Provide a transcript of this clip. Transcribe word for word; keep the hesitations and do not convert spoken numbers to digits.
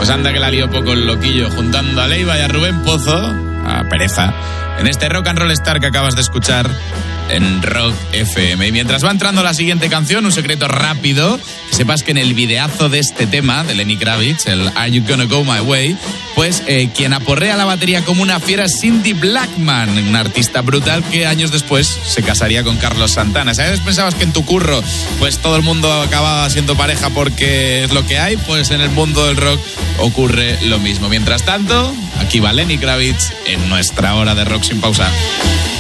Pues anda que la lió poco el loquillo, juntando a Leiva y a Rubén Pozo, a Pereza, en este Rock and Roll Star que acabas de escuchar en Rock F M. Y mientras va entrando la siguiente canción, un secreto rápido, que sepas que en el videazo de este tema, de Lenny Kravitz, el Are You Gonna Go My Way, pues eh, quien aporrea la batería como una fiera es Cindy Blackman, una artista brutal que años después se casaría con Carlos Santana. ¿Sabes? Pensabas que en tu curro pues todo el mundo acaba siendo pareja porque es lo que hay, pues en el mundo del rock ocurre lo mismo. Mientras tanto, aquí va Lenny Kravitz en nuestra hora de rock sin pausa.